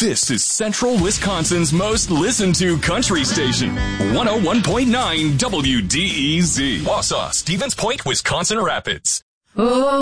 This is Central Wisconsin's most listened to country station, 101.9 WDEZ. Wausau, Stevens Point, Wisconsin Rapids. Oh.